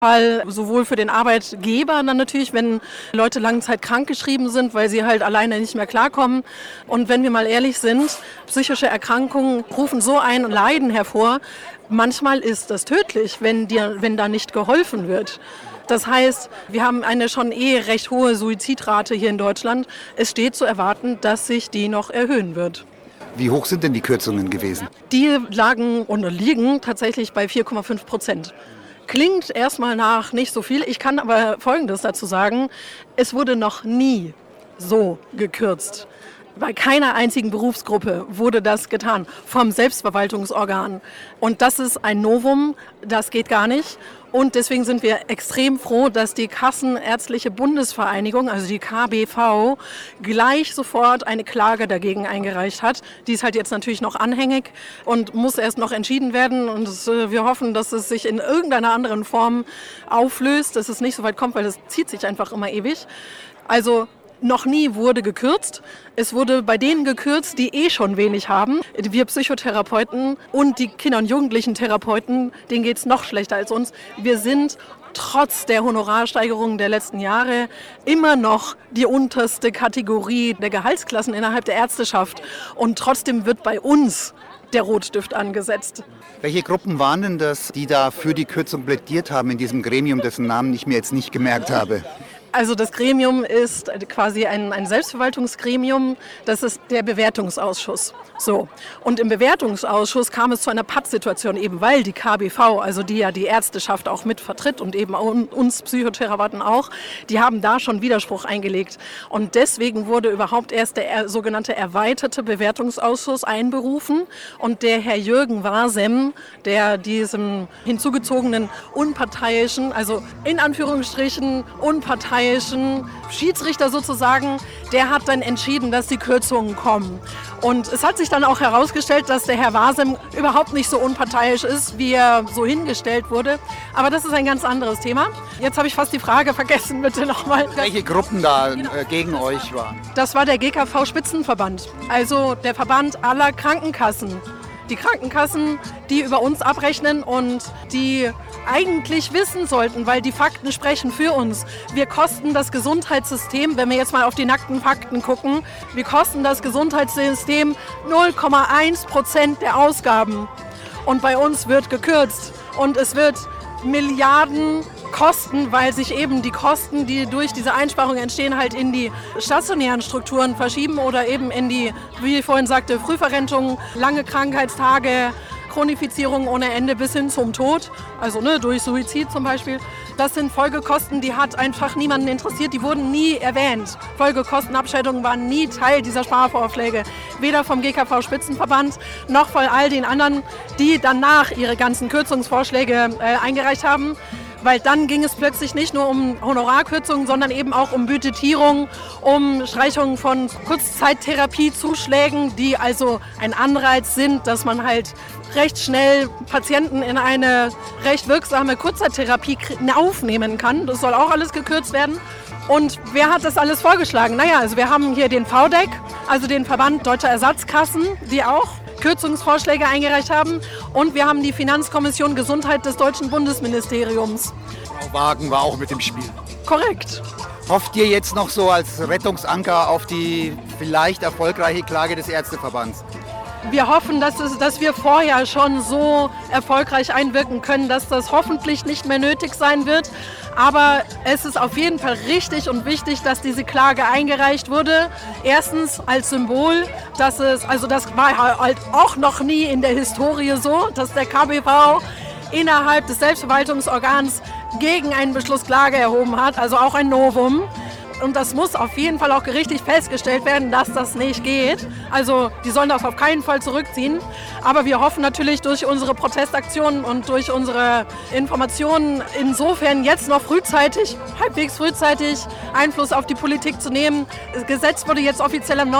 Fall sowohl für den Arbeitgeber dann natürlich, wenn Leute lange Zeit krankgeschrieben sind, weil sie halt alleine nicht mehr klarkommen. Und wenn wir mal ehrlich sind, psychische Erkrankungen rufen so ein Leiden hervor. Manchmal ist das tödlich, wenn da nicht geholfen wird. Das heißt, wir haben eine schon recht hohe Suizidrate hier in Deutschland. Es steht zu erwarten, dass sich die noch erhöhen wird. Wie hoch sind denn die Kürzungen gewesen? Die liegen tatsächlich bei 4,5%. Klingt erstmal nach nicht so viel. Ich kann aber Folgendes dazu sagen. Es wurde noch nie so gekürzt. Bei keiner einzigen Berufsgruppe wurde das getan vom Selbstverwaltungsorgan. Und das ist ein Novum, das geht gar nicht. Und deswegen sind wir extrem froh, dass die Kassenärztliche Bundesvereinigung, also die KBV, gleich sofort eine Klage dagegen eingereicht hat. Die ist halt jetzt natürlich noch anhängig und muss erst noch entschieden werden. Und wir hoffen, dass es sich in irgendeiner anderen Form auflöst, dass es nicht so weit kommt, weil das zieht sich einfach immer ewig. Also noch nie wurde gekürzt. Es wurde bei denen gekürzt, die schon wenig haben. Wir Psychotherapeuten und die Kinder- und Jugendlichen-Therapeuten, denen geht es noch schlechter als uns. Wir sind trotz der Honorarsteigerungen der letzten Jahre immer noch die unterste Kategorie der Gehaltsklassen innerhalb der Ärzteschaft. Und trotzdem wird bei uns der Rotstift angesetzt. Welche Gruppen waren denn das, die da für die Kürzung plädiert haben in diesem Gremium, dessen Namen ich mir jetzt nicht gemerkt habe? Also das Gremium ist quasi ein Selbstverwaltungsgremium, das ist der Bewertungsausschuss. So. Und im Bewertungsausschuss kam es zu einer Pattsituation, eben weil die KBV, also die ja die Ärzteschaft auch mit vertritt und eben uns Psychotherapeuten auch, die haben da schon Widerspruch eingelegt. Und deswegen wurde überhaupt erst der sogenannte erweiterte Bewertungsausschuss einberufen und der Herr Jürgen Wasem, der diesem hinzugezogenen unparteiischen, also in Anführungsstrichen unparteiischen Schiedsrichter sozusagen, der hat dann entschieden, dass die Kürzungen kommen. Und es hat sich dann auch herausgestellt, dass der Herr Wasem überhaupt nicht so unparteiisch ist, wie er so hingestellt wurde. Aber das ist ein ganz anderes Thema. Jetzt habe ich fast die Frage vergessen, bitte nochmal. Welche Gruppen da gegen euch waren? Das war der GKV-Spitzenverband, also der Verband aller Krankenkassen. Die Krankenkassen, die über uns abrechnen und die eigentlich wissen sollten, weil die Fakten sprechen für uns. Wir kosten das Gesundheitssystem, wenn wir jetzt mal auf die nackten Fakten gucken, wir kosten das Gesundheitssystem 0,1% der Ausgaben. Und bei uns wird gekürzt und es wird Milliarden kosten, weil sich eben die Kosten, die durch diese Einsparung entstehen, halt in die stationären Strukturen verschieben oder eben in die, wie ich vorhin sagte, Frühverrentung, lange Krankheitstage, Chronifizierung ohne Ende bis hin zum Tod, also durch Suizid zum Beispiel. Das sind Folgekosten, die hat einfach niemanden interessiert, die wurden nie erwähnt. Folgekostenabschätzungen waren nie Teil dieser Sparvorschläge, weder vom GKV-Spitzenverband noch von all den anderen, die danach ihre ganzen Kürzungsvorschläge eingereicht haben. Weil dann ging es plötzlich nicht nur um Honorarkürzungen, sondern eben auch um Budgetierung, um Streichung von Kurzzeittherapiezuschlägen, die also ein Anreiz sind, dass man halt recht schnell Patienten in eine recht wirksame Kurzzeittherapie aufnehmen kann. Das soll auch alles gekürzt werden. Und wer hat das alles vorgeschlagen? Naja, also wir haben hier den VDEC, also den Verband Deutscher Ersatzkassen, die auch Kürzungsvorschläge eingereicht haben. Und wir haben die Finanzkommission Gesundheit des Deutschen Bundesministeriums. Frau Wagen war auch mit im Spiel. Korrekt. Hofft ihr jetzt noch so als Rettungsanker auf die vielleicht erfolgreiche Klage des Ärzteverbands? Wir hoffen, dass wir vorher schon so erfolgreich einwirken können, dass das hoffentlich nicht mehr nötig sein wird. Aber es ist auf jeden Fall richtig und wichtig, dass diese Klage eingereicht wurde. Erstens als Symbol, das war halt auch noch nie in der Historie so, dass der KBV innerhalb des Selbstverwaltungsorgans gegen einen Beschluss Klage erhoben hat, also auch ein Novum. Und das muss auf jeden Fall auch gerichtlich festgestellt werden, dass das nicht geht. Also die sollen das auf keinen Fall zurückziehen. Aber wir hoffen natürlich durch unsere Protestaktionen und durch unsere Informationen insofern jetzt noch halbwegs frühzeitig Einfluss auf die Politik zu nehmen. Das Gesetz wurde jetzt offiziell am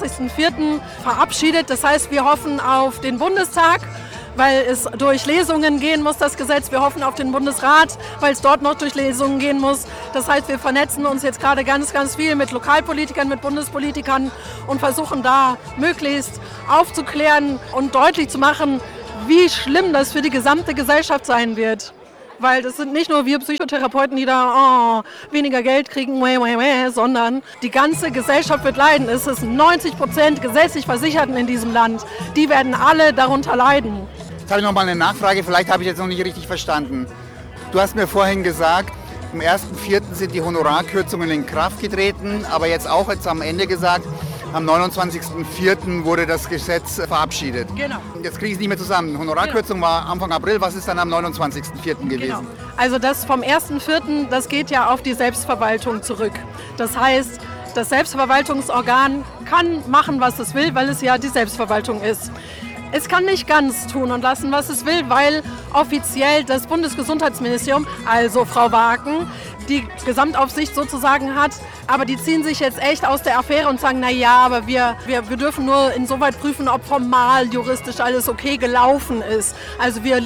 29.04. verabschiedet. Das heißt, wir hoffen auf den Bundestag, weil es durch Lesungen gehen muss, das Gesetz. Wir hoffen auf den Bundesrat, weil es dort noch durch Lesungen gehen muss. Das heißt, wir vernetzen uns jetzt gerade ganz, ganz viel mit Lokalpolitikern, mit Bundespolitikern und versuchen da möglichst aufzuklären und deutlich zu machen, wie schlimm das für die gesamte Gesellschaft sein wird, Weil das sind nicht nur wir Psychotherapeuten, die da weniger Geld kriegen, sondern die ganze Gesellschaft wird leiden. Es ist 90% gesetzlich Versicherten in diesem Land. Die werden alle darunter leiden. Jetzt habe ich noch mal eine Nachfrage, vielleicht habe ich jetzt noch nicht richtig verstanden. Du hast mir vorhin gesagt, am 1.4. sind die Honorarkürzungen in Kraft getreten, aber jetzt am Ende gesagt, am 29.04. wurde das Gesetz verabschiedet. Genau. Jetzt kriege ich es nicht mehr zusammen. Honorarkürzung war Anfang April, was ist dann am 29.04. gewesen? Genau. Also das vom 1.4., das geht ja auf die Selbstverwaltung zurück. Das heißt, das Selbstverwaltungsorgan kann machen, was es will, weil es ja die Selbstverwaltung ist. Es kann nicht ganz tun und lassen, was es will, weil offiziell das Bundesgesundheitsministerium, also Frau Wagen, die Gesamtaufsicht sozusagen hat. Aber die ziehen sich jetzt echt aus der Affäre und sagen, naja, aber wir dürfen nur insoweit prüfen, ob formal juristisch alles okay gelaufen ist. Also wir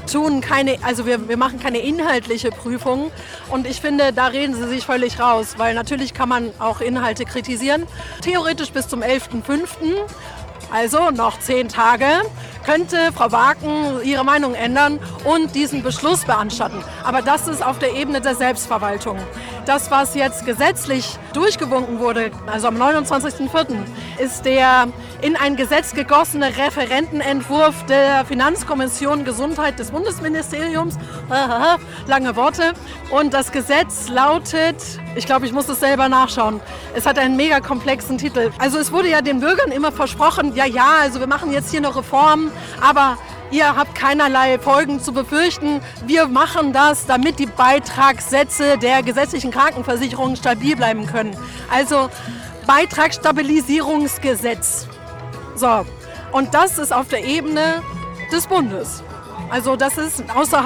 machen keine inhaltliche Prüfung. Und ich finde, da reden sie sich völlig raus, weil natürlich kann man auch Inhalte kritisieren. Theoretisch bis zum 11.05., also noch 10 Tage, könnte Frau Wagen ihre Meinung ändern und diesen Beschluss beanstanden. Aber das ist auf der Ebene der Selbstverwaltung. Das, was jetzt gesetzlich durchgewunken wurde, also am 29.04., ist der in ein Gesetz gegossene Referentenentwurf der Finanzkommission Gesundheit des Bundesministeriums. Lange Worte. Und das Gesetz lautet, ich glaube, ich muss es selber nachschauen, es hat einen mega komplexen Titel. Also es wurde ja den Bürgern immer versprochen, also wir machen jetzt hier eine Reform, aber ihr habt keinerlei Folgen zu befürchten. Wir machen das, damit die Beitragssätze der gesetzlichen Krankenversicherung stabil bleiben können. Also Beitragsstabilisierungsgesetz. So, und das ist auf der Ebene des Bundes. Also das ist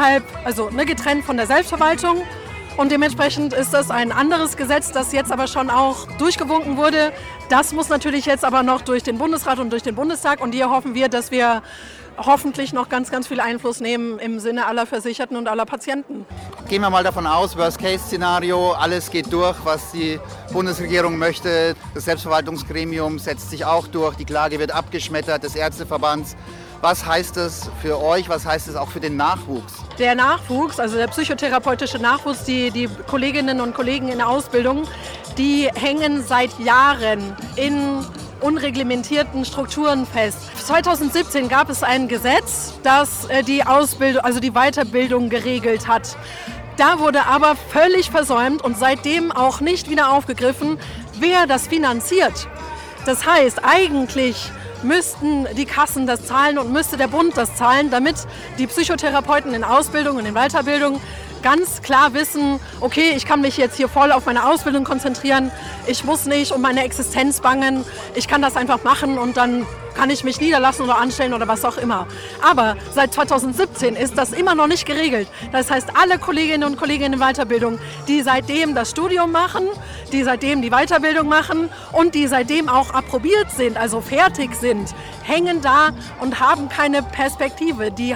getrennt von der Selbstverwaltung. Und dementsprechend ist das ein anderes Gesetz, das jetzt aber schon auch durchgewunken wurde. Das muss natürlich jetzt aber noch durch den Bundesrat und durch den Bundestag. Und hier hoffen wir, dass wir hoffentlich noch ganz, ganz viel Einfluss nehmen im Sinne aller Versicherten und aller Patienten. Gehen wir mal davon aus, Worst-Case-Szenario, alles geht durch, was die Bundesregierung möchte. Das Selbstverwaltungsgremium setzt sich auch durch, die Klage wird abgeschmettert, des Ärzteverbands. Was heißt das für euch, was heißt es auch für den Nachwuchs? Der Nachwuchs, also der psychotherapeutische Nachwuchs, die Kolleginnen und Kollegen in der Ausbildung, die hängen seit Jahren in unreglementierten Strukturen fest. 2017 gab es ein Gesetz, das die Ausbildung, also die Weiterbildung geregelt hat. Da wurde aber völlig versäumt und seitdem auch nicht wieder aufgegriffen, wer das finanziert. Das heißt, eigentlich müssten die Kassen das zahlen und müsste der Bund das zahlen, damit die Psychotherapeuten in Ausbildung und in Weiterbildung ganz klar wissen, okay, ich kann mich jetzt hier voll auf meine Ausbildung konzentrieren, ich muss nicht um meine Existenz bangen, ich kann das einfach machen und dann kann ich mich niederlassen oder anstellen oder was auch immer. Aber seit 2017 ist das immer noch nicht geregelt. Das heißt, alle Kolleginnen und Kollegen in Weiterbildung, die seitdem das Studium machen, die seitdem die Weiterbildung machen und die seitdem auch approbiert sind, also fertig sind, hängen da und haben keine Perspektive. Die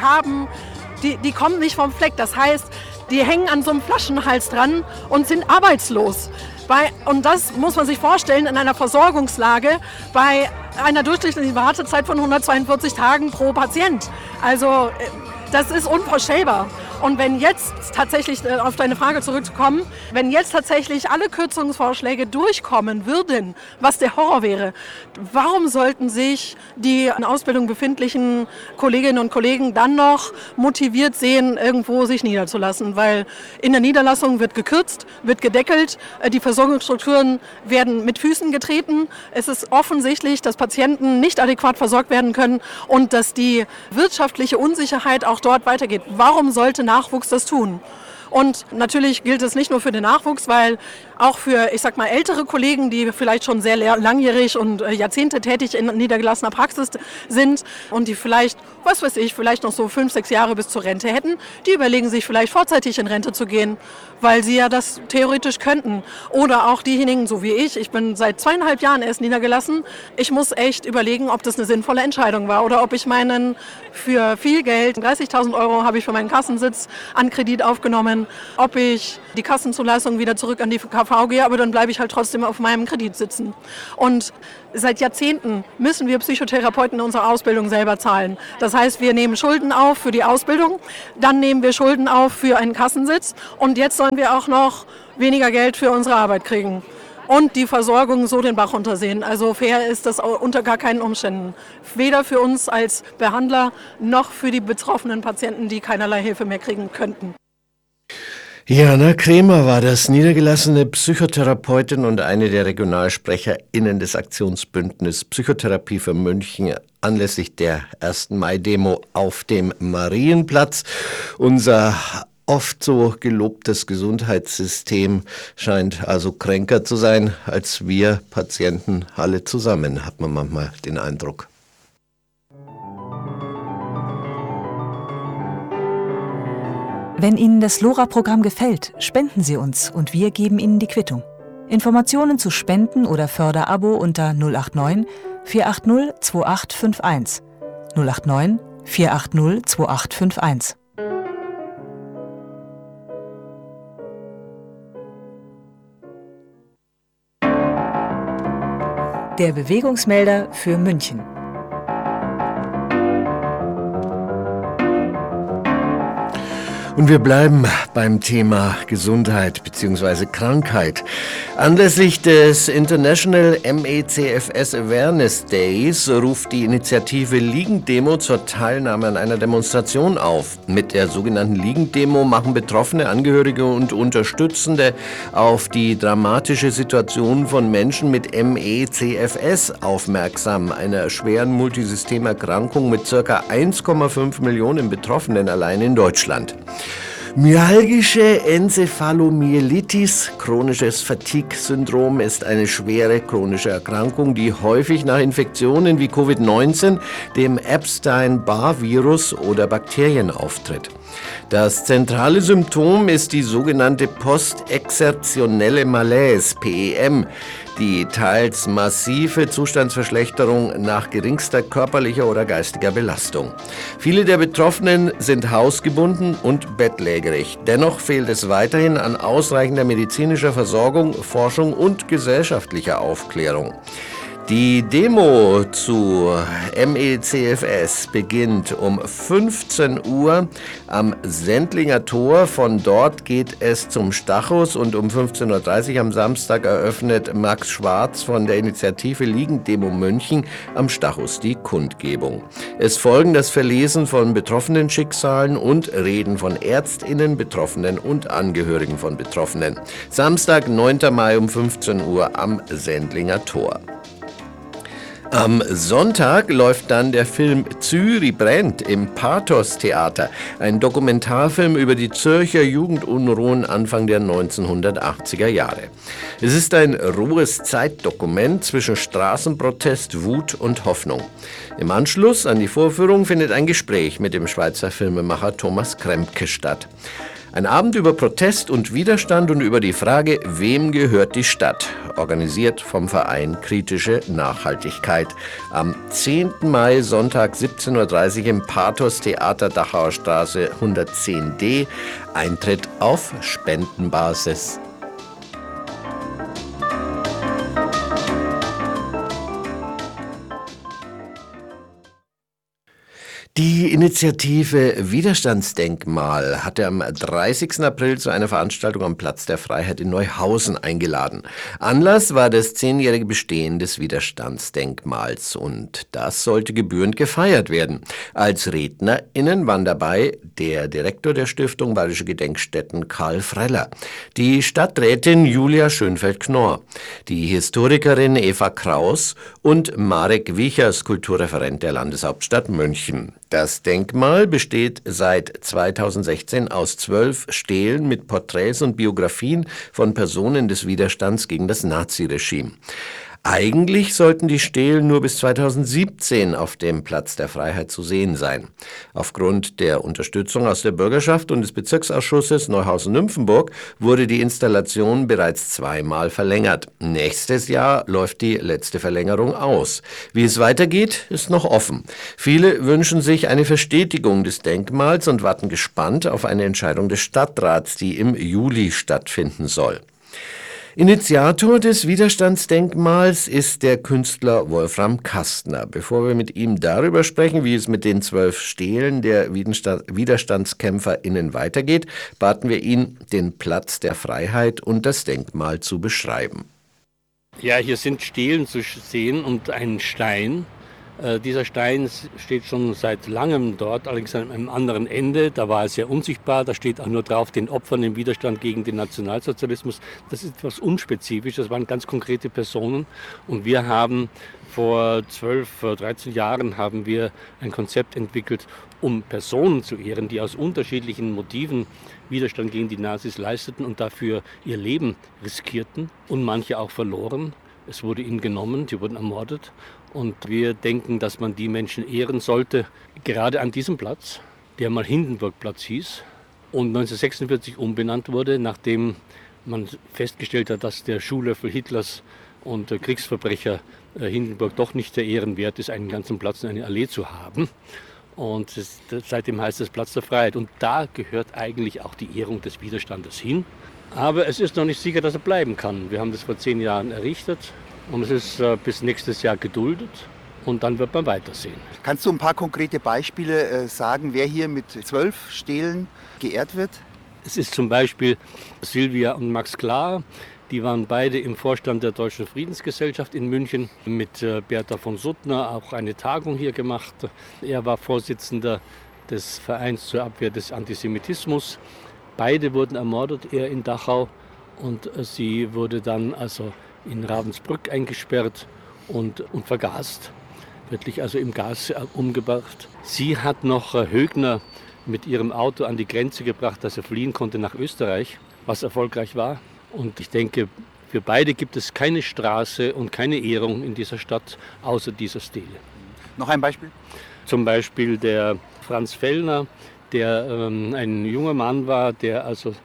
kommen nicht vom Fleck. Das heißt, die hängen an so einem Flaschenhals dran und sind arbeitslos. Und das muss man sich vorstellen in einer Versorgungslage bei einer durchschnittlichen Wartezeit von 142 Tagen pro Patient. Also das ist unvorstellbar. Und wenn jetzt tatsächlich, auf deine Frage zurückzukommen, wenn jetzt tatsächlich alle Kürzungsvorschläge durchkommen würden, was der Horror wäre, warum sollten sich die in Ausbildung befindlichen Kolleginnen und Kollegen dann noch motiviert sehen, irgendwo sich niederzulassen? Weil in der Niederlassung wird gekürzt, wird gedeckelt, die Versorgungsstrukturen werden mit Füßen getreten. Es ist offensichtlich, dass Patienten nicht adäquat versorgt werden können und dass die wirtschaftliche Unsicherheit auch dort weitergeht. Warum sollte Nachwuchs das tun? Und natürlich gilt es nicht nur für den Nachwuchs, weil auch für, ich sag mal, ältere Kollegen, die vielleicht schon sehr langjährig und Jahrzehnte tätig in niedergelassener Praxis sind und die vielleicht, vielleicht noch so 5, 6 Jahre bis zur Rente hätten, die überlegen sich vielleicht vorzeitig in Rente zu gehen, weil sie ja das theoretisch könnten. Oder auch diejenigen, so wie ich bin seit 2,5 Jahren erst niedergelassen. Ich muss echt überlegen, ob das eine sinnvolle Entscheidung war oder ob ich für viel Geld, 30.000 € habe ich für meinen Kassensitz an Kredit aufgenommen, entscheiden, ob ich die Kassenzulassung wieder zurück an die KV gehe, aber dann bleibe ich halt trotzdem auf meinem Kredit sitzen. Und seit Jahrzehnten müssen wir Psychotherapeuten unsere Ausbildung selber zahlen. Das heißt, wir nehmen Schulden auf für die Ausbildung, dann nehmen wir Schulden auf für einen Kassensitz und jetzt sollen wir auch noch weniger Geld für unsere Arbeit kriegen. Und die Versorgung so den Bach runtersehen. Also fair ist das unter gar keinen Umständen. Weder für uns als Behandler noch für die betroffenen Patienten, die keinerlei Hilfe mehr kriegen könnten. Jana Kremer war das, niedergelassene Psychotherapeutin und eine der RegionalsprecherInnen des Aktionsbündnis Psychotherapie für München anlässlich der 1. Mai-Demo auf dem Marienplatz. Unser oft so gelobtes Gesundheitssystem scheint also kränker zu sein als wir Patienten alle zusammen, hat man manchmal den Eindruck. Wenn Ihnen das LoRa-Programm gefällt, spenden Sie uns und wir geben Ihnen die Quittung. Informationen zu Spenden oder Förderabo unter 089 480 2851. 089 480 2851. Der Bewegungsmelder für München. Und wir bleiben beim Thema Gesundheit bzw. Krankheit. Anlässlich des International MECFS Awareness Days ruft die Initiative Liegenddemo zur Teilnahme an einer Demonstration auf. Mit der sogenannten Liegenddemo machen Betroffene, Angehörige und Unterstützende auf die dramatische Situation von Menschen mit MECFS aufmerksam, einer schweren Multisystemerkrankung mit ca. 1,5 Millionen Betroffenen allein in Deutschland. Myalgische Enzephalomyelitis, chronisches Fatigue-Syndrom, ist eine schwere chronische Erkrankung, die häufig nach Infektionen wie Covid-19, dem Epstein-Barr-Virus oder Bakterien auftritt. Das zentrale Symptom ist die sogenannte postexertionelle Malaise, PEM, die teils massive Zustandsverschlechterung nach geringster körperlicher oder geistiger Belastung. Viele der Betroffenen sind hausgebunden und bettlägerig. Dennoch fehlt es weiterhin an ausreichender medizinischer Versorgung, Forschung und gesellschaftlicher Aufklärung. Die Demo zu MECFS beginnt um 15 Uhr am Sendlinger Tor. Von dort geht es zum Stachus und um 15.30 Uhr am Samstag eröffnet Max Schwarz von der Initiative Liegenddemo München am Stachus die Kundgebung. Es folgen das Verlesen von betroffenen Schicksalen und Reden von ÄrztInnen, Betroffenen und Angehörigen von Betroffenen. Samstag, 9. Mai um 15 Uhr am Sendlinger Tor. Am Sonntag läuft dann der Film Zürich brennt im Pathos-Theater, ein Dokumentarfilm über die Zürcher Jugendunruhen Anfang der 1980er Jahre. Es ist ein rohes Zeitdokument zwischen Straßenprotest, Wut und Hoffnung. Im Anschluss an die Vorführung findet ein Gespräch mit dem Schweizer Filmemacher Thomas Krempke statt. Ein Abend über Protest und Widerstand und über die Frage, wem gehört die Stadt? Organisiert vom Verein Kritische Nachhaltigkeit. Am 10. Mai, Sonntag 17.30 Uhr im Pathos Theater Dachauer Straße 110d. Eintritt auf Spendenbasis. Die Initiative Widerstandsdenkmal hatte am 30. April zu einer Veranstaltung am Platz der Freiheit in Neuhausen eingeladen. Anlass war das 10-jährige Bestehen des Widerstandsdenkmals und das sollte gebührend gefeiert werden. Als RednerInnen waren dabei der Direktor der Stiftung Bayerische Gedenkstätten Karl Freller, die Stadträtin Julia Schönfeld-Knorr, die Historikerin Eva Kraus und Marek Wiechers, Kulturreferent der Landeshauptstadt München. Das Denkmal besteht seit 2016 aus 12 Stelen mit Porträts und Biografien von Personen des Widerstands gegen das Naziregime. Eigentlich sollten die Stelen nur bis 2017 auf dem Platz der Freiheit zu sehen sein. Aufgrund der Unterstützung aus der Bürgerschaft und des Bezirksausschusses Neuhausen-Nymphenburg wurde die Installation bereits 2-mal verlängert. Nächstes Jahr läuft die letzte Verlängerung aus. Wie es weitergeht, ist noch offen. Viele wünschen sich eine Verstetigung des Denkmals und warten gespannt auf eine Entscheidung des Stadtrats, die im Juli stattfinden soll. Initiator des Widerstandsdenkmals ist der Künstler Wolfram Kastner. Bevor wir mit ihm darüber sprechen, wie es mit den 12 Stelen der WiderstandskämpferInnen weitergeht, baten wir ihn, den Platz der Freiheit und das Denkmal zu beschreiben. Ja, hier sind Stelen zu sehen und ein Stein. Dieser Stein steht schon seit langem dort, allerdings an einem anderen Ende. Da war er sehr unsichtbar. Da steht auch nur drauf, den Opfern im Widerstand gegen den Nationalsozialismus. Das ist etwas unspezifisch. Das waren ganz konkrete Personen. Und wir haben vor 13 Jahren haben wir ein Konzept entwickelt, um Personen zu ehren, die aus unterschiedlichen Motiven Widerstand gegen die Nazis leisteten und dafür ihr Leben riskierten und manche auch verloren. Es wurde ihnen genommen, sie wurden ermordet. Und wir denken, dass man die Menschen ehren sollte, gerade an diesem Platz, der mal Hindenburgplatz hieß und 1946 umbenannt wurde, nachdem man festgestellt hat, dass der Schuhlöffel Hitlers und Kriegsverbrecher Hindenburg doch nicht der Ehrenwert ist, einen ganzen Platz in eine Allee zu haben. Und seitdem heißt es Platz der Freiheit. Und da gehört eigentlich auch die Ehrung des Widerstandes hin. Aber es ist noch nicht sicher, dass er bleiben kann. Wir haben das vor 10 Jahren errichtet. Und es ist bis nächstes Jahr geduldet und dann wird man weitersehen. Kannst du ein paar konkrete Beispiele sagen, wer hier mit 12 Stelen geehrt wird? Es ist zum Beispiel Silvia und Max Klar. Die waren beide im Vorstand der Deutschen Friedensgesellschaft in München. Mit Bertha von Suttner auch eine Tagung hier gemacht. Er war Vorsitzender des Vereins zur Abwehr des Antisemitismus. Beide wurden ermordet, er in Dachau und sie wurde dann in Ravensbrück eingesperrt und vergast, wirklich also im Gas umgebracht. Sie hat noch Högner mit ihrem Auto an die Grenze gebracht, dass er fliehen konnte nach Österreich, was erfolgreich war. Und ich denke, für beide gibt es keine Straße und keine Ehrung in dieser Stadt, außer dieser Stele. Noch ein Beispiel? Zum Beispiel der Franz Fellner, der ein junger Mann war, der also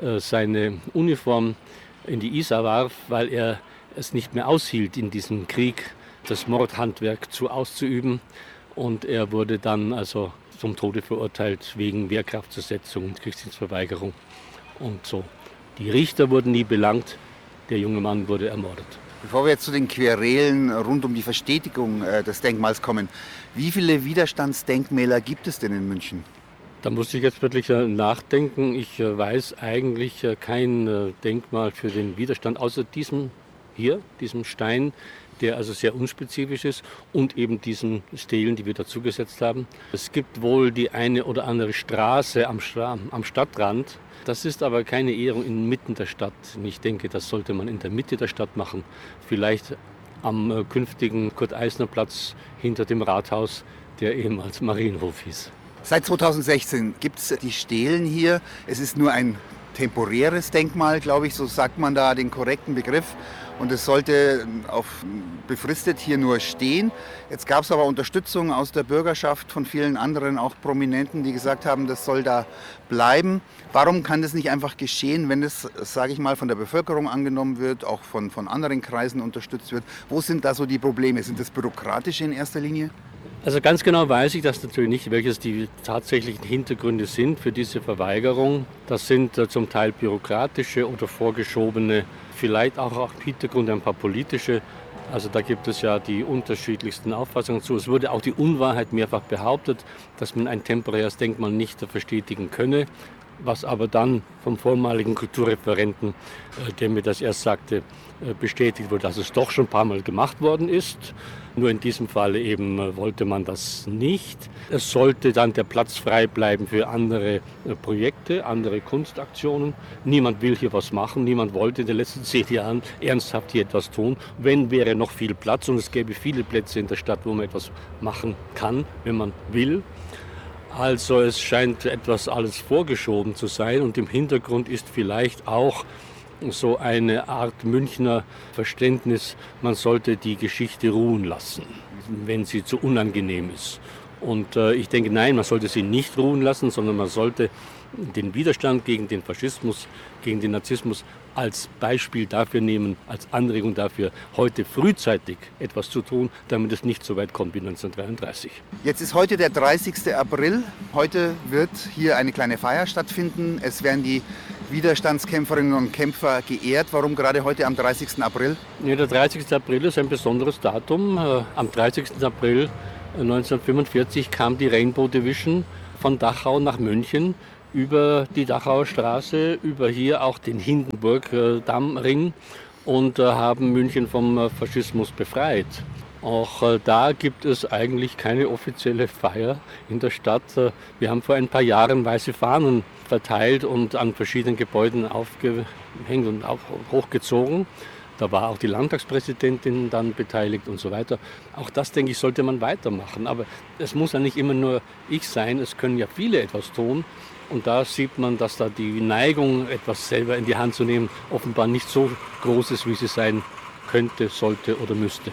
seine Uniform in die Isar warf, weil er es nicht mehr aushielt, in diesem Krieg das Mordhandwerk auszuüben. Und er wurde dann also zum Tode verurteilt wegen Wehrkraftzersetzung und Kriegsdienstverweigerung. Und so. Die Richter wurden nie belangt, der junge Mann wurde ermordet. Bevor wir jetzt zu den Querelen rund um die Verstetigung des Denkmals kommen, wie viele Widerstandsdenkmäler gibt es denn in München? Da muss ich jetzt wirklich nachdenken. Ich weiß eigentlich kein Denkmal für den Widerstand außer diesem Stein, der also sehr unspezifisch ist und eben diesen Stelen, die wir dazugesetzt haben. Es gibt wohl die eine oder andere Straße am Stadtrand. Das ist aber keine Ehrung inmitten der Stadt. Ich denke, das sollte man in der Mitte der Stadt machen. Vielleicht am künftigen Kurt-Eisner-Platz hinter dem Rathaus, der ehemals Marienhof hieß. Seit 2016 gibt es die Stelen hier. Es ist nur ein temporäres Denkmal, glaube ich, so sagt man da den korrekten Begriff. Und es sollte befristet hier nur stehen. Jetzt gab es aber Unterstützung aus der Bürgerschaft, von vielen anderen, auch Prominenten, die gesagt haben, das soll da bleiben. Warum kann das nicht einfach geschehen, wenn es, sage ich mal, von der Bevölkerung angenommen wird, auch von anderen Kreisen unterstützt wird? Wo sind da so die Probleme? Sind das bürokratische in erster Linie? Also ganz genau weiß ich das natürlich nicht, welches die tatsächlichen Hintergründe sind für diese Verweigerung. Das sind zum Teil bürokratische oder vorgeschobene, vielleicht auch im Hintergrund ein paar politische. Also da gibt es ja die unterschiedlichsten Auffassungen zu. Es wurde auch die Unwahrheit mehrfach behauptet, dass man ein temporäres Denkmal nicht verstetigen könne, was aber dann vom vormaligen Kulturreferenten, der mir das erst sagte, bestätigt wurde, dass es doch schon ein paar Mal gemacht worden ist. Nur in diesem Fall eben wollte man das nicht. Es sollte dann der Platz frei bleiben für andere Projekte, andere Kunstaktionen. Niemand will hier was machen, niemand wollte in den letzten 10 Jahren ernsthaft hier etwas tun. Wenn, wäre noch viel Platz und es gäbe viele Plätze in der Stadt, wo man etwas machen kann, wenn man will. Also es scheint etwas alles vorgeschoben zu sein und im Hintergrund ist vielleicht auch so eine Art Münchner Verständnis, man sollte die Geschichte ruhen lassen, wenn sie zu unangenehm ist. Und ich denke, nein, man sollte sie nicht ruhen lassen, sondern man sollte den Widerstand gegen den Faschismus, gegen den Nazismus als Beispiel dafür nehmen, als Anregung dafür, heute frühzeitig etwas zu tun, damit es nicht so weit kommt wie 1933. Jetzt ist heute der 30. April. Heute wird hier eine kleine Feier stattfinden. Es werden die Widerstandskämpferinnen und Kämpfer geehrt. Warum gerade heute am 30. April? Ja, der 30. April ist ein besonderes Datum. Am 30. April 1945 kam die Rainbow Division von Dachau nach München über die Dachauer Straße, über hier auch den Hindenburg-Dammring und haben München vom Faschismus befreit. Auch da gibt es eigentlich keine offizielle Feier in der Stadt. Wir haben vor ein paar Jahren weiße Fahnen verteilt und an verschiedenen Gebäuden aufgehängt und auch hochgezogen. Da war auch die Landtagspräsidentin dann beteiligt und so weiter. Auch das, denke ich, sollte man weitermachen. Aber es muss ja nicht immer nur ich sein, es können ja viele etwas tun. Und da sieht man, dass da die Neigung, etwas selber in die Hand zu nehmen, offenbar nicht so groß ist, wie sie sein könnte, sollte oder müsste.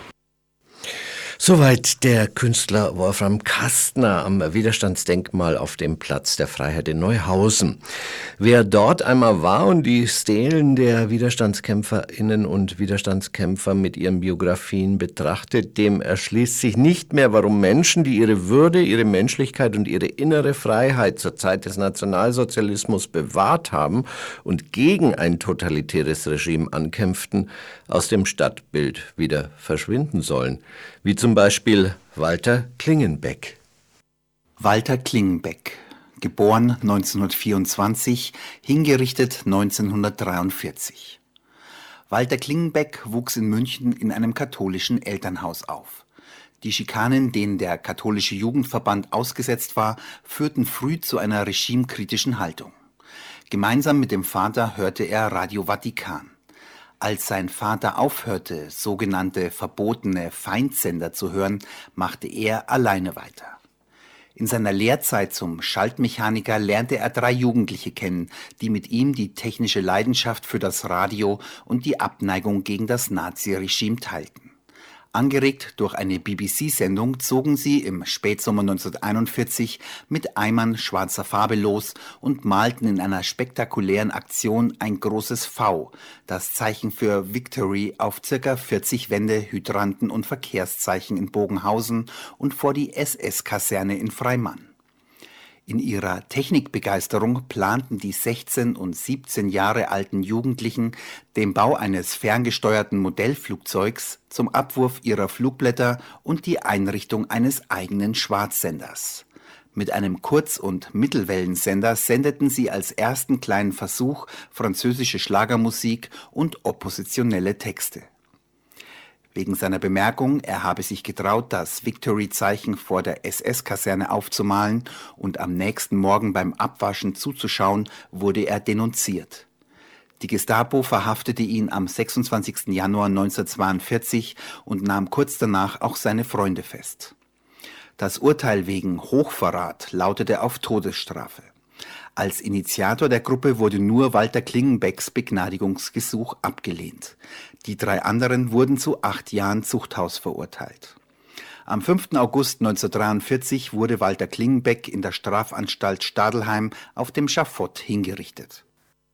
Soweit der Künstler Wolfram Kastner am Widerstandsdenkmal auf dem Platz der Freiheit in Neuhausen. Wer dort einmal war und die Stelen der WiderstandskämpferInnen und Widerstandskämpfer mit ihren Biografien betrachtet, dem erschließt sich nicht mehr, warum Menschen, die ihre Würde, ihre Menschlichkeit und ihre innere Freiheit zur Zeit des Nationalsozialismus bewahrt haben und gegen ein totalitäres Regime ankämpften, aus dem Stadtbild wieder verschwinden sollen. Wie zum Beispiel Walter Klingenbeck. Walter Klingenbeck, geboren 1924, hingerichtet 1943. Walter Klingenbeck wuchs in München in einem katholischen Elternhaus auf. Die Schikanen, denen der katholische Jugendverband ausgesetzt war, führten früh zu einer regimekritischen Haltung. Gemeinsam mit dem Vater hörte er Radio Vatikan. Als sein Vater aufhörte, sogenannte verbotene Feindsender zu hören, machte er alleine weiter. In seiner Lehrzeit zum Schaltmechaniker lernte er 3 Jugendliche kennen, die mit ihm die technische Leidenschaft für das Radio und die Abneigung gegen das Naziregime teilten. Angeregt durch eine BBC-Sendung zogen sie im Spätsommer 1941 mit Eimern schwarzer Farbe los und malten in einer spektakulären Aktion ein großes V, das Zeichen für Victory, auf ca. 40 Wände, Hydranten und Verkehrszeichen in Bogenhausen und vor die SS-Kaserne in Freimann. In ihrer Technikbegeisterung planten die 16 und 17 Jahre alten Jugendlichen den Bau eines ferngesteuerten Modellflugzeugs zum Abwurf ihrer Flugblätter und die Einrichtung eines eigenen Schwarzsenders. Mit einem Kurz- und Mittelwellensender sendeten sie als ersten kleinen Versuch französische Schlagermusik und oppositionelle Texte. Wegen seiner Bemerkung, er habe sich getraut, das Victory-Zeichen vor der SS-Kaserne aufzumalen und am nächsten Morgen beim Abwaschen zuzuschauen, wurde er denunziert. Die Gestapo verhaftete ihn am 26. Januar 1942 und nahm kurz danach auch seine Freunde fest. Das Urteil wegen Hochverrat lautete auf Todesstrafe. Als Initiator der Gruppe wurde nur Walter Klingenbecks Begnadigungsgesuch abgelehnt. Die 3 anderen wurden zu 8 Jahren Zuchthaus verurteilt. Am 5. August 1943 wurde Walter Klingenbeck in der Strafanstalt Stadelheim auf dem Schafott hingerichtet.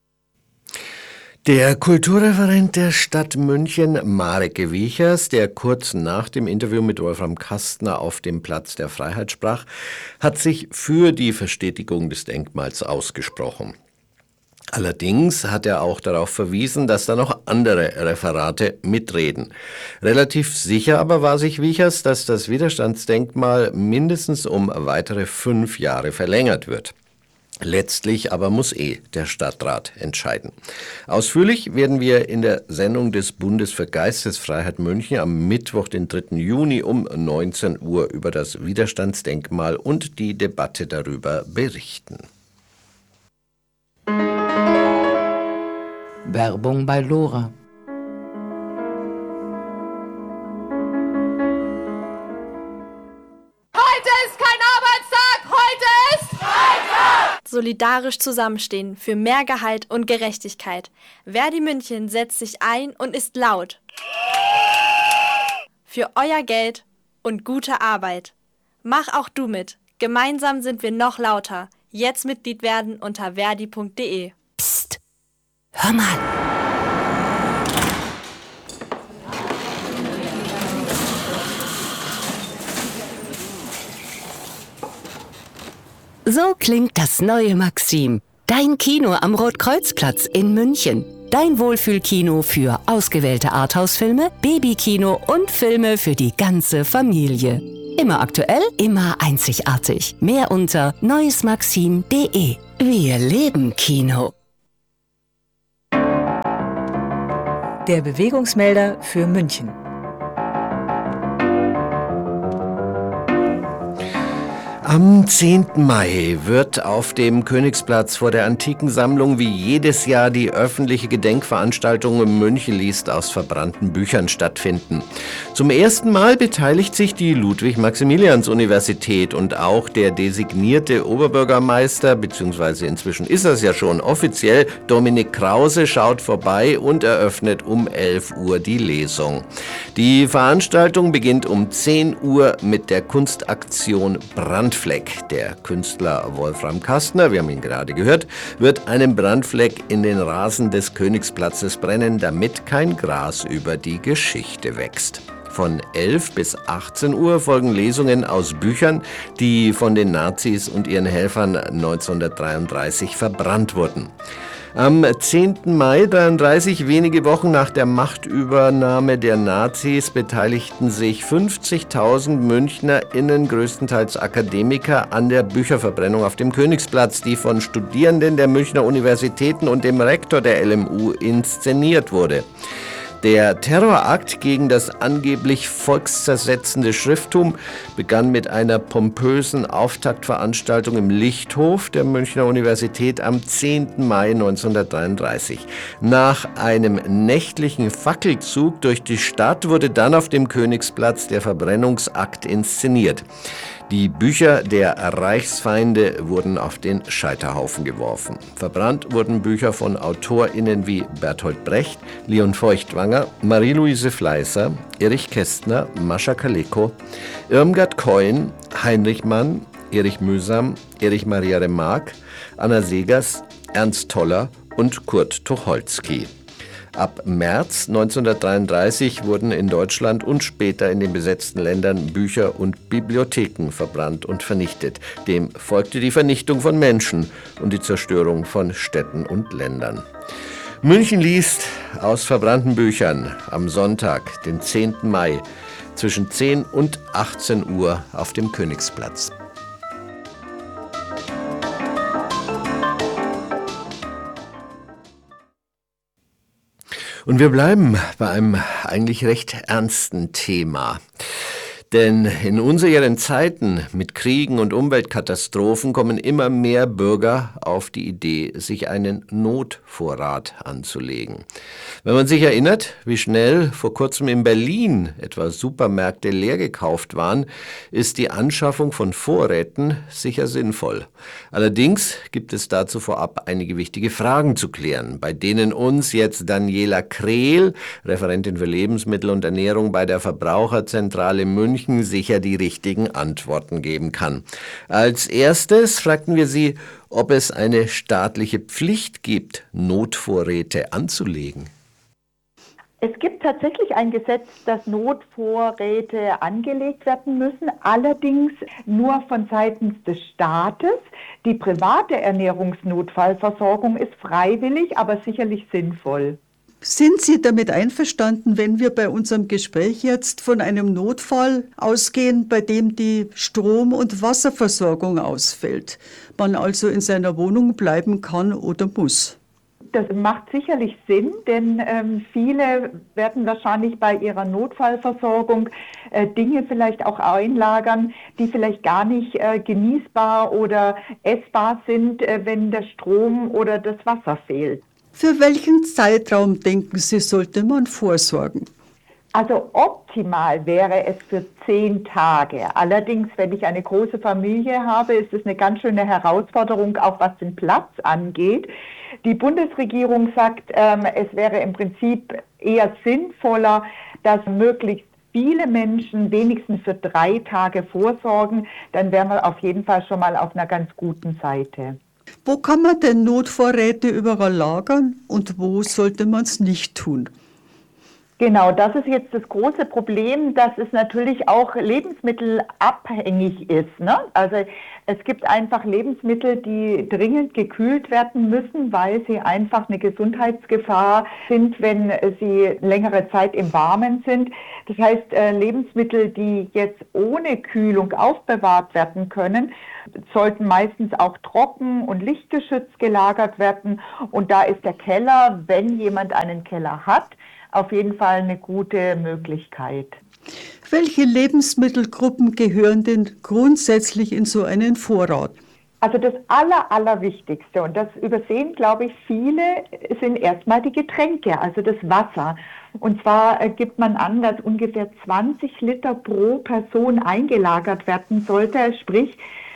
Der Kulturreferent der Stadt München, Marek Wiechers, der kurz nach dem Interview mit Wolfram Kastner auf dem Platz der Freiheit sprach, hat sich für die Verstetigung des Denkmals ausgesprochen. Allerdings hat er auch darauf verwiesen, dass da noch andere Referate mitreden. Relativ sicher aber war sich Wiechers, dass das Widerstandsdenkmal mindestens um weitere 5 Jahre verlängert wird. Letztlich aber muss der Stadtrat entscheiden. Ausführlich werden wir in der Sendung des Bundes für Geistesfreiheit München am Mittwoch, den 3. Juni um 19 Uhr über das Widerstandsdenkmal und die Debatte darüber berichten. Werbung bei Lora. Heute ist kein Arbeitstag, heute ist Freitag! So solidarisch zusammenstehen für mehr Gehalt und Gerechtigkeit. Verdi München setzt sich ein und ist laut. Für euer Geld und gute Arbeit. Mach auch du mit. Gemeinsam sind wir noch lauter. Jetzt Mitglied werden unter verdi.de. Psst, hör mal. So klingt das neue Maxim. Dein Kino am Rotkreuzplatz in München. Dein Wohlfühlkino für ausgewählte Arthouse-Filme, Babykino und Filme für die ganze Familie. Immer aktuell, immer einzigartig. Mehr unter neuesmaxim.de. Wir leben Kino. Der Bewegungsmelder für München. Am 10. Mai wird auf dem Königsplatz vor der Antikensammlung wie jedes Jahr die öffentliche Gedenkveranstaltung München liest aus verbrannten Büchern stattfinden. Zum ersten Mal beteiligt sich die Ludwig-Maximilians-Universität und auch der designierte Oberbürgermeister, beziehungsweise inzwischen ist das ja schon offiziell, Dominik Krause schaut vorbei und eröffnet um 11 Uhr die Lesung. Die Veranstaltung beginnt um 10 Uhr mit der Kunstaktion Brandfleck. Der Künstler Wolfram Kastner, wir haben ihn gerade gehört, wird einen Brandfleck in den Rasen des Königsplatzes brennen, damit kein Gras über die Geschichte wächst. Von 11 bis 18 Uhr folgen Lesungen aus Büchern, die von den Nazis und ihren Helfern 1933 verbrannt wurden. Am 10. Mai 1933, wenige Wochen nach der Machtübernahme der Nazis, beteiligten sich 50.000 MünchnerInnen, größtenteils Akademiker, an der Bücherverbrennung auf dem Königsplatz, die von Studierenden der Münchner Universitäten und dem Rektor der LMU inszeniert wurde. Der Terrorakt gegen das angeblich volkszersetzende Schrifttum begann mit einer pompösen Auftaktveranstaltung im Lichthof der Münchner Universität am 10. Mai 1933. Nach einem nächtlichen Fackelzug durch die Stadt wurde dann auf dem Königsplatz der Verbrennungsakt inszeniert. Die Bücher der Reichsfeinde wurden auf den Scheiterhaufen geworfen. Verbrannt wurden Bücher von AutorInnen wie Bertolt Brecht, Leon Feuchtwanger, Marie-Louise Fleißer, Erich Kästner, Mascha Kaleko, Irmgard Keun, Heinrich Mann, Erich Mühsam, Erich Maria Remarque, Anna Segers, Ernst Toller und Kurt Tucholsky. Ab März 1933 wurden in Deutschland und später in den besetzten Ländern Bücher und Bibliotheken verbrannt und vernichtet. Dem folgte die Vernichtung von Menschen und die Zerstörung von Städten und Ländern. München liest aus verbrannten Büchern am Sonntag, den 10. Mai, zwischen 10 und 18 Uhr auf dem Königsplatz. Und wir bleiben bei einem eigentlich recht ernsten Thema. Denn in unseren Zeiten mit Kriegen und Umweltkatastrophen kommen immer mehr Bürger auf die Idee, sich einen Notvorrat anzulegen. Wenn man sich erinnert, wie schnell vor kurzem in Berlin etwa Supermärkte leer gekauft waren, ist die Anschaffung von Vorräten sicher sinnvoll. Allerdings gibt es dazu vorab einige wichtige Fragen zu klären, bei denen uns jetzt Daniela Krehl, Referentin für Lebensmittel und Ernährung bei der Verbraucherzentrale München, sicher die richtigen Antworten geben kann. Als erstes fragten wir sie, ob es eine staatliche Pflicht gibt, Notvorräte anzulegen. Es gibt tatsächlich ein Gesetz, dass Notvorräte angelegt werden müssen, allerdings nur von seitens des Staates. Die private Ernährungsnotfallversorgung ist freiwillig, aber sicherlich sinnvoll. Sind Sie damit einverstanden, wenn wir bei unserem Gespräch jetzt von einem Notfall ausgehen, bei dem die Strom- und Wasserversorgung ausfällt, man also in seiner Wohnung bleiben kann oder muss? Das macht sicherlich Sinn, denn viele werden wahrscheinlich bei ihrer Notfallversorgung Dinge vielleicht auch einlagern, die vielleicht gar nicht genießbar oder essbar sind, wenn der Strom oder das Wasser fehlt. Für welchen Zeitraum, denken Sie, sollte man vorsorgen? Also optimal wäre es für 10 Tage. Allerdings, wenn ich eine große Familie habe, ist es eine ganz schöne Herausforderung, auch was den Platz angeht. Die Bundesregierung sagt, es wäre im Prinzip eher sinnvoller, dass möglichst viele Menschen wenigstens für 3 Tage vorsorgen. Dann wären wir auf jeden Fall schon mal auf einer ganz guten Seite. Wo kann man denn Notvorräte überall lagern und wo sollte man es nicht tun? Genau, das ist jetzt das große Problem, dass es natürlich auch lebensmittelabhängig ist, ne? Also es gibt einfach Lebensmittel, die dringend gekühlt werden müssen, weil sie einfach eine Gesundheitsgefahr sind, wenn sie längere Zeit im Warmen sind. Das heißt, Lebensmittel, die jetzt ohne Kühlung aufbewahrt werden können, sollten meistens auch trocken und lichtgeschützt gelagert werden. Und da ist der Keller, wenn jemand einen Keller hat, auf jeden Fall eine gute Möglichkeit. Welche Lebensmittelgruppen gehören denn grundsätzlich in so einen Vorrat? Also das Allerwichtigste, und das übersehen, glaube ich, viele, sind erstmal die Getränke, also das Wasser. Und zwar gibt man an, dass ungefähr 20 Liter pro Person eingelagert werden sollte, sprich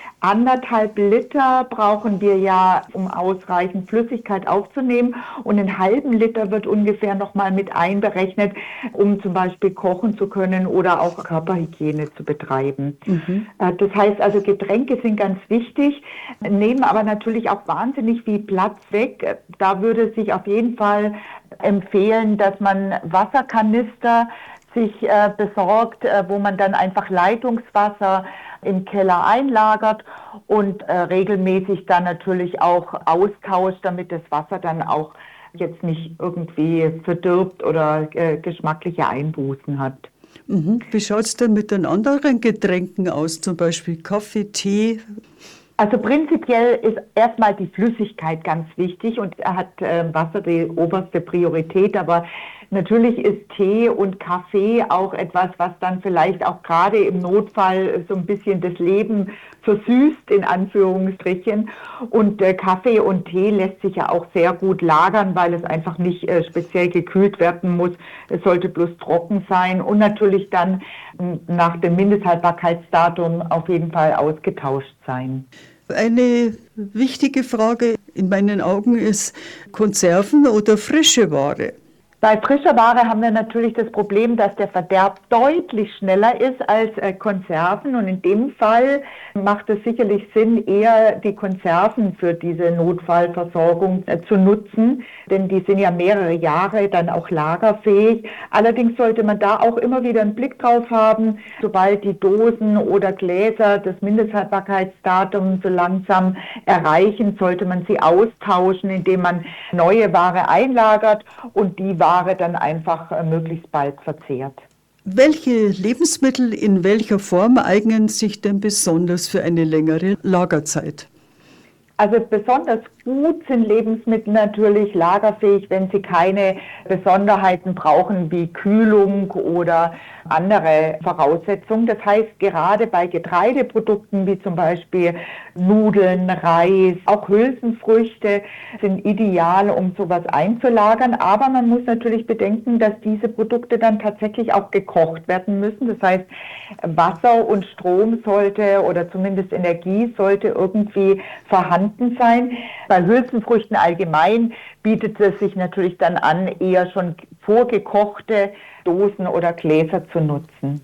1,5 Liter brauchen wir ja, um ausreichend Flüssigkeit aufzunehmen, und 1/2 Liter wird ungefähr nochmal mit einberechnet, um zum Beispiel kochen zu können oder auch Körperhygiene zu betreiben. Das heißt also, Getränke sind ganz wichtig, nehmen aber natürlich auch wahnsinnig viel Platz weg. Da würde sich auf jeden Fall empfehlen, dass man Wasserkanister sich besorgt, wo man dann einfach Leitungswasser im Keller einlagert und regelmäßig dann natürlich auch austauscht, damit das Wasser dann auch jetzt nicht irgendwie verdirbt oder geschmackliche Einbußen hat. Wie schaut es denn mit den anderen Getränken aus, zum Beispiel Kaffee, Tee? Also prinzipiell ist erstmal die Flüssigkeit ganz wichtig und hat Wasser die oberste Priorität, aber natürlich ist Tee und Kaffee auch etwas, was dann vielleicht auch gerade im Notfall so ein bisschen das Leben versüßt, in Anführungsstrichen. Und Kaffee und Tee lässt sich ja auch sehr gut lagern, weil es einfach nicht speziell gekühlt werden muss. Es sollte bloß trocken sein und natürlich dann nach dem Mindesthaltbarkeitsdatum auf jeden Fall ausgetauscht sein. Eine wichtige Frage in meinen Augen ist Konserven oder frische Ware. Bei frischer Ware haben wir natürlich das Problem, dass der Verderb deutlich schneller ist als Konserven, und in dem Fall macht es sicherlich Sinn, eher die Konserven für diese Notfallversorgung zu nutzen, denn die sind ja mehrere Jahre dann auch lagerfähig. Allerdings sollte man da auch immer wieder einen Blick drauf haben, sobald die Dosen oder Gläser das Mindesthaltbarkeitsdatum so langsam erreichen, sollte man sie austauschen, indem man neue Ware einlagert und die Ware dann einfach möglichst bald verzehrt. Welche Lebensmittel in welcher Form eignen sich denn besonders für eine längere Lagerzeit? Also besonders gut sind Lebensmittel natürlich lagerfähig, wenn sie keine Besonderheiten brauchen wie Kühlung oder andere Voraussetzungen. Das heißt, gerade bei Getreideprodukten wie zum Beispiel Nudeln, Reis, auch Hülsenfrüchte sind ideal, um sowas einzulagern. Aber man muss natürlich bedenken, dass diese Produkte dann tatsächlich auch gekocht werden müssen. Das heißt, Wasser und Strom sollte, oder zumindest Energie sollte irgendwie vorhanden sein. Bei Hülsenfrüchten allgemein bietet es sich natürlich dann an, eher schon vorgekochte Dosen oder Gläser zu nutzen.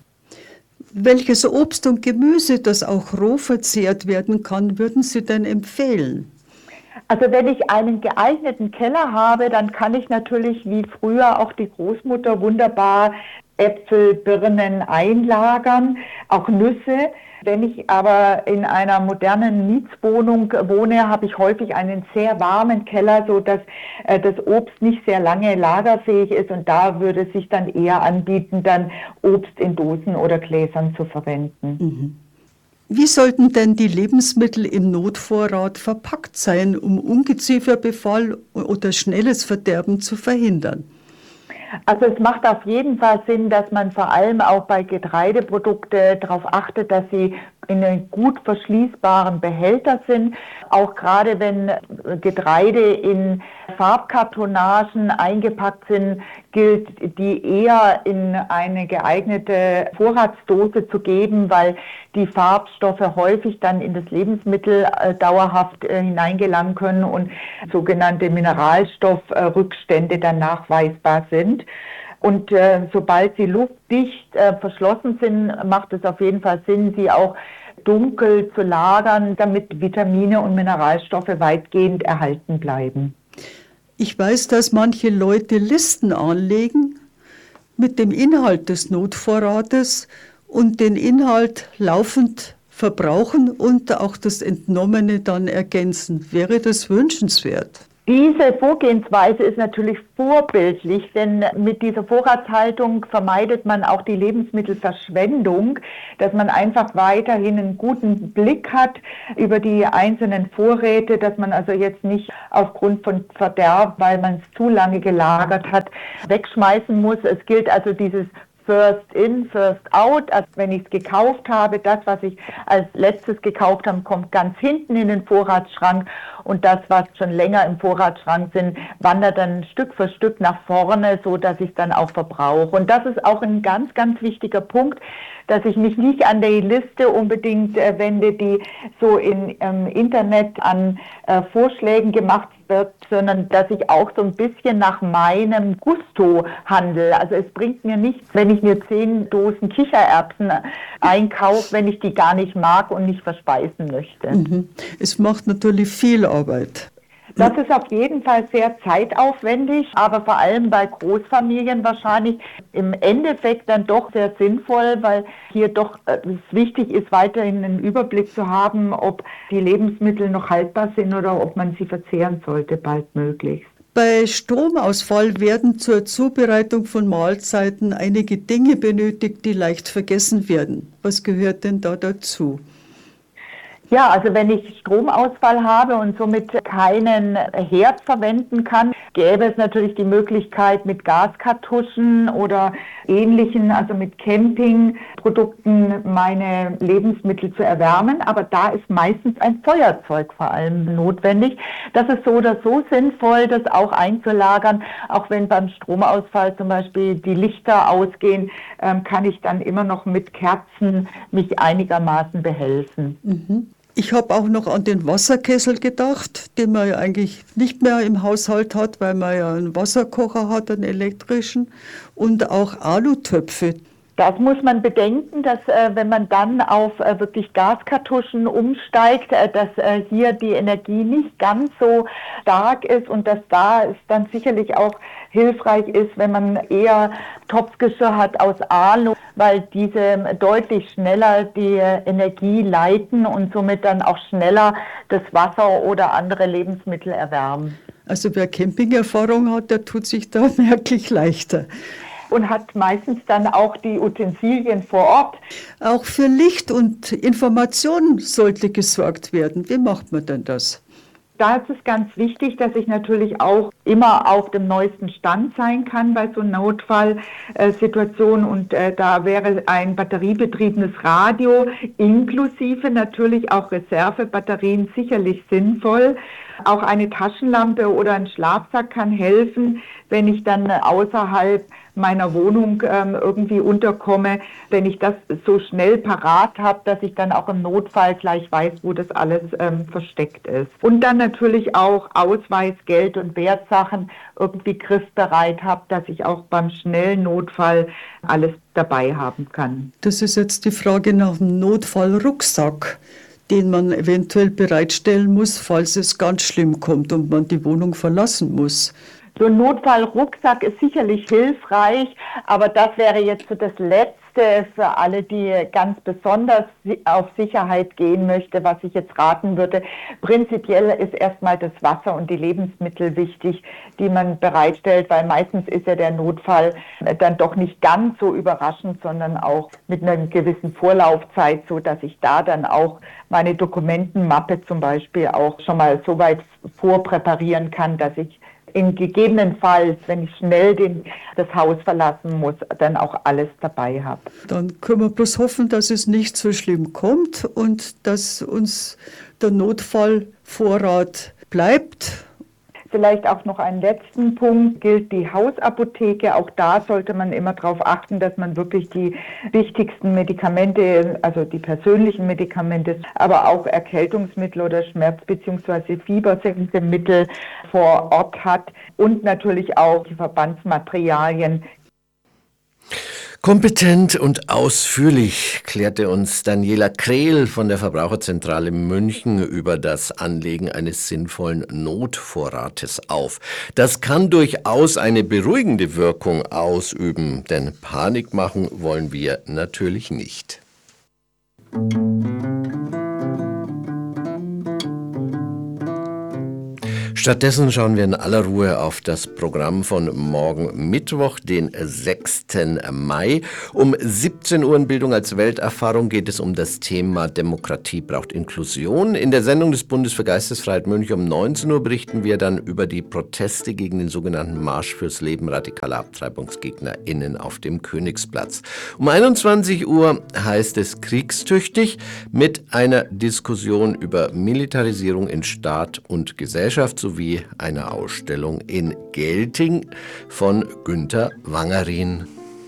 Welches Obst und Gemüse, das auch roh verzehrt werden kann, würden Sie denn empfehlen? Also wenn ich einen geeigneten Keller habe, dann kann ich natürlich wie früher auch die Großmutter wunderbar Äpfel, Birnen einlagern, auch Nüsse. Wenn ich aber in einer modernen Mietswohnung wohne, habe ich häufig einen sehr warmen Keller, sodass das Obst nicht sehr lange lagerfähig ist, und da würde es sich dann eher anbieten, dann Obst in Dosen oder Gläsern zu verwenden. Wie sollten denn die Lebensmittel im Notvorrat verpackt sein, um Ungezieferbefall oder schnelles Verderben zu verhindern? Also es macht auf jeden Fall Sinn, dass man vor allem auch bei Getreideprodukten darauf achtet, dass sie in einem gut verschließbaren Behälter sind. Auch gerade wenn Getreide in Farbkartonagen eingepackt sind, gilt die eher in eine geeignete Vorratsdose zu geben, weil die Farbstoffe häufig dann in das Lebensmittel dauerhaft hineingelangen können und sogenannte Mineralstoffrückstände dann nachweisbar sind. Und sobald sie luftdicht verschlossen sind, macht es auf jeden Fall Sinn, sie auch dunkel zu lagern, damit Vitamine und Mineralstoffe weitgehend erhalten bleiben. Ich weiß, dass manche Leute Listen anlegen mit dem Inhalt des Notvorrates und den Inhalt laufend verbrauchen und auch das Entnommene dann ergänzen. Wäre das wünschenswert? Diese Vorgehensweise ist natürlich vorbildlich, denn mit dieser Vorratshaltung vermeidet man auch die Lebensmittelverschwendung, dass man einfach weiterhin einen guten Blick hat über die einzelnen Vorräte, dass man also jetzt nicht aufgrund von Verderb, weil man es zu lange gelagert hat, wegschmeißen muss. Es gilt also dieses First in, first out. Also wenn ich es gekauft habe, das, was ich als letztes gekauft habe, kommt ganz hinten in den Vorratsschrank und das, was schon länger im Vorratsschrank sind, wandert dann Stück für Stück nach vorne, so dass ich es dann auch verbrauche. Und das ist auch ein ganz, ganz wichtiger Punkt, dass ich mich nicht an die Liste unbedingt wende, die so im Internet an Vorschlägen gemacht wird, sondern dass ich auch so ein bisschen nach meinem Gusto handle. Also es bringt mir nichts, wenn ich mir 10 Dosen Kichererbsen einkaufe, wenn ich die gar nicht mag und nicht verspeisen möchte. Mhm. Es macht natürlich viel Arbeit. Das ist auf jeden Fall sehr zeitaufwendig, aber vor allem bei Großfamilien wahrscheinlich im Endeffekt dann doch sehr sinnvoll, weil hier doch es wichtig ist, weiterhin einen Überblick zu haben, ob die Lebensmittel noch haltbar sind oder ob man sie verzehren sollte, baldmöglichst. Bei Stromausfall werden zur Zubereitung von Mahlzeiten einige Dinge benötigt, die leicht vergessen werden. Was gehört denn da dazu? Ja, also wenn ich Stromausfall habe und somit keinen Herd verwenden kann, gäbe es natürlich die Möglichkeit mit Gaskartuschen oder ähnlichen, also mit Campingprodukten meine Lebensmittel zu erwärmen. Aber da ist meistens ein Feuerzeug vor allem notwendig. Das ist so oder so sinnvoll, das auch einzulagern. Auch wenn beim Stromausfall zum Beispiel die Lichter ausgehen, kann ich dann immer noch mit Kerzen mich einigermaßen behelfen. Mhm. Ich habe auch noch an den Wasserkessel gedacht, den man ja eigentlich nicht mehr im Haushalt hat, weil man ja einen Wasserkocher hat, einen elektrischen, und auch Alutöpfe. Das muss man bedenken, dass wenn man dann auf wirklich Gaskartuschen umsteigt, dass hier die Energie nicht ganz so stark ist und dass da es dann sicherlich auch hilfreich ist, wenn man eher Topfgeschirr hat aus Alu, weil diese deutlich schneller die Energie leiten und somit dann auch schneller das Wasser oder andere Lebensmittel erwärmen. Also wer Campingerfahrung hat, der tut sich da merklich leichter. Und hat meistens dann auch die Utensilien vor Ort. Auch für Licht und Information sollte gesorgt werden. Wie macht man denn das? Da ist es ganz wichtig, dass ich natürlich auch immer auf dem neuesten Stand sein kann bei so einer Notfallsituation. Und da wäre ein batteriebetriebenes Radio inklusive natürlich auch Reservebatterien sicherlich sinnvoll. Auch eine Taschenlampe oder ein Schlafsack kann helfen, wenn ich dann außerhalb meiner Wohnung irgendwie unterkomme, wenn ich das so schnell parat habe, dass ich dann auch im Notfall gleich weiß, wo das alles versteckt ist. Und dann natürlich auch Ausweis, Geld und Wertsachen irgendwie griffbereit habe, dass ich auch beim schnellen Notfall alles dabei haben kann. Das ist jetzt die Frage nach dem Notfallrucksack, den man eventuell bereitstellen muss, falls es ganz schlimm kommt und man die Wohnung verlassen muss. So ein Notfallrucksack ist sicherlich hilfreich, aber das wäre jetzt so das Letzte für alle, die ganz besonders auf Sicherheit gehen möchte, was ich jetzt raten würde. Prinzipiell ist erstmal das Wasser und die Lebensmittel wichtig, die man bereitstellt, weil meistens ist ja der Notfall dann doch nicht ganz so überraschend, sondern auch mit einer gewissen Vorlaufzeit, so dass ich da dann auch meine Dokumentenmappe zum Beispiel auch schon mal so weit vorpräparieren kann, dass ich in gegebenenfalls, wenn ich schnell das Haus verlassen muss, dann auch alles dabei habe. Dann können wir bloß hoffen, dass es nicht so schlimm kommt und dass uns der Notfallvorrat bleibt. Vielleicht auch noch einen letzten Punkt, gilt die Hausapotheke. Auch da sollte man immer darauf achten, dass man wirklich die wichtigsten Medikamente, also die persönlichen Medikamente, aber auch Erkältungsmittel oder Schmerz- bzw. fiebersenkende Mittel vor Ort hat und natürlich auch die Verbandsmaterialien. Kompetent und ausführlich klärte uns Daniela Krehl von der Verbraucherzentrale München über das Anlegen eines sinnvollen Notvorrates auf. Das kann durchaus eine beruhigende Wirkung ausüben, denn Panik machen wollen wir natürlich nicht. Stattdessen schauen wir in aller Ruhe auf das Programm von morgen Mittwoch, den 6. Mai. Um 17 Uhr in Bildung als Welterfahrung geht es um das Thema Demokratie braucht Inklusion. In der Sendung des Bundes für Geistesfreiheit München um 19 Uhr berichten wir dann über die Proteste gegen den sogenannten Marsch fürs Leben radikaler AbtreibungsgegnerInnen auf dem Königsplatz. Um 21 Uhr heißt es kriegstüchtig mit einer Diskussion über Militarisierung in Staat und Gesellschaft sowie einer Ausstellung in Gelting von Günter Wangerin.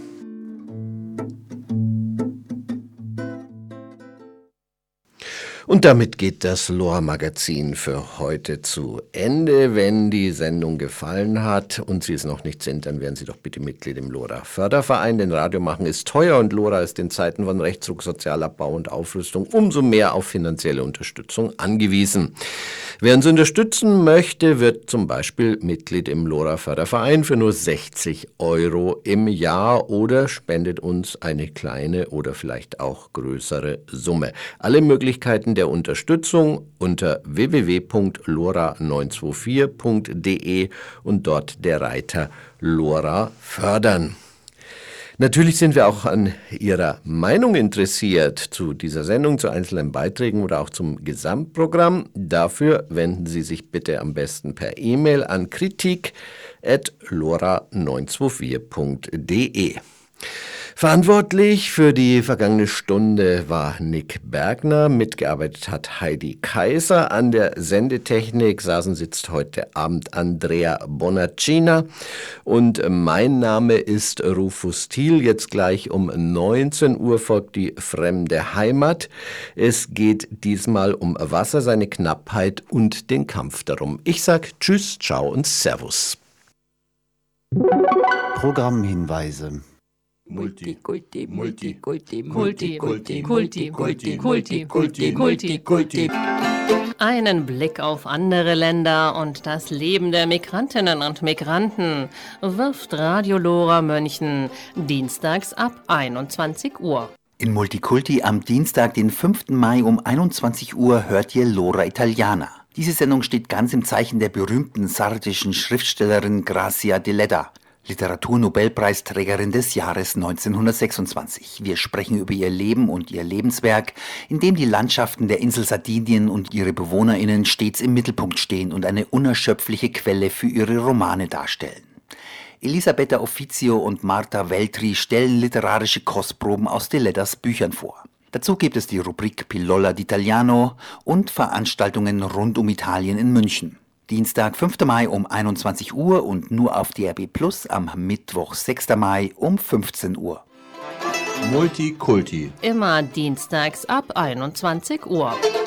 Und damit geht das LoRa-Magazin für heute zu Ende. Wenn die Sendung gefallen hat und Sie es noch nicht sind, dann werden Sie doch bitte Mitglied im LoRa-Förderverein. Denn Radio machen ist teuer und LoRa ist in Zeiten von Rechtsruck, Sozialabbau und Aufrüstung umso mehr auf finanzielle Unterstützung angewiesen. Wer uns unterstützen möchte, wird zum Beispiel Mitglied im LoRa-Förderverein für nur 60 € im Jahr oder spendet uns eine kleine oder vielleicht auch größere Summe. Alle Möglichkeiten der Unterstützung unter www.lora924.de und dort der Reiter LoRa fördern. Natürlich sind wir auch an Ihrer Meinung interessiert zu dieser Sendung, zu einzelnen Beiträgen oder auch zum Gesamtprogramm. Dafür wenden Sie sich bitte am besten per E-Mail an kritik@lora924.de. Verantwortlich für die vergangene Stunde war Nick Bergner, mitgearbeitet hat Heidi Kaiser, an der Sendetechnik sitzt heute Abend Andrea Bonaccina und mein Name ist Rufus Thiel. Jetzt gleich um 19 Uhr folgt die Fremde Heimat. Es geht diesmal um Wasser, seine Knappheit und den Kampf darum. Ich sag Tschüss, Ciao und Servus. Programmhinweise. Multikulti, Multikulti, Multikulti, Multikulti, Multikulti, Multikulti. Einen Blick auf andere Länder und das Leben der Migrantinnen und Migranten wirft Radio Lora München dienstags ab 21 Uhr. In Multikulti am Dienstag, den 5. Mai um 21 Uhr hört ihr L'ora Italiana. Diese Sendung steht ganz im Zeichen der berühmten sardischen Schriftstellerin Grazia Deledda, Literaturnobelpreisträgerin des Jahres 1926. Wir sprechen über ihr Leben und ihr Lebenswerk, in dem die Landschaften der Insel Sardinien und ihre BewohnerInnen stets im Mittelpunkt stehen und eine unerschöpfliche Quelle für ihre Romane darstellen. Elisabetta Offizio und Marta Veltri stellen literarische Kostproben aus Deleddas Büchern vor. Dazu gibt es die Rubrik Pillola d'Italiano und Veranstaltungen rund um Italien in München. Dienstag, 5. Mai um 21 Uhr und nur auf DRB Plus am Mittwoch, 6. Mai um 15 Uhr. Multikulti. Immer dienstags ab 21 Uhr.